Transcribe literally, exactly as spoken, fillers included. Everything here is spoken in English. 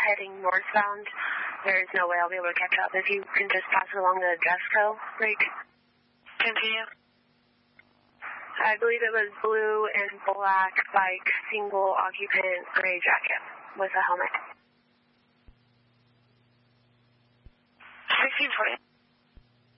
heading northbound. There is no way I'll be able to catch up. If you can just pass it along the address code, like, continue. I believe it was blue and black bike, single occupant, gray jacket with a helmet. sixteen forty.